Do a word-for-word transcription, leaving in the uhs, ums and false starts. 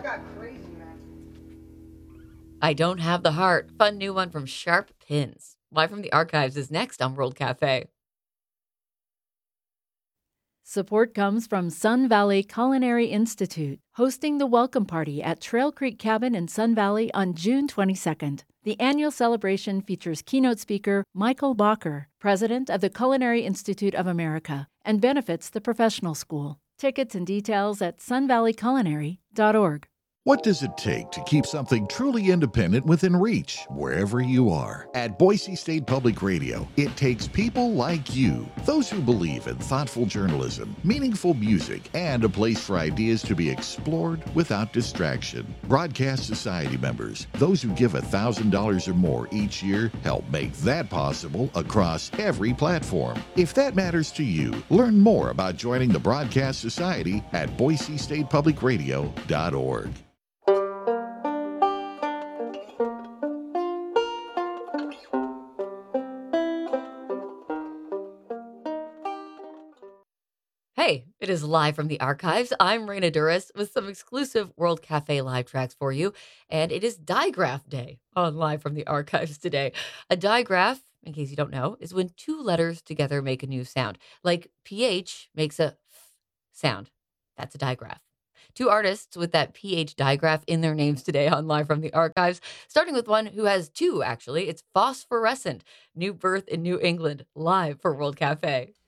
I Don't Have the Heart. Fun new one from Sharp Pins. Live from the Archives is next on World Cafe. Support comes from Sun Valley Culinary Institute, hosting the Welcome Party at Trail Creek Cabin in Sun Valley on June twenty-second. The annual celebration features keynote speaker Michael Bacher, president of the Culinary Institute of America, and benefits the professional school. Tickets and details at sun valley culinary dot org. What does it take to keep something truly independent within reach, wherever you are? At Boise State Public Radio, it takes people like you, those who believe in thoughtful journalism, meaningful music, and a place for ideas to be explored without distraction. Broadcast Society members, those who give one thousand dollars or more each year, help make that possible across every platform. If that matters to you, learn more about joining the Broadcast Society at boise state public radio dot org. Hey, it is live from the archives. I'm Raina Duras with some exclusive World Cafe live tracks for you. And it is Digraph Day on Live from the Archives today. A digraph, in case you don't know, is when two letters together make a new sound. Like P H makes a f sound. That's a digraph. Two artists with that P H digraph in their names today on Live from the Archives, starting with one who has two, actually. It's Phosphorescent, New Birth in New England, live for World Cafe.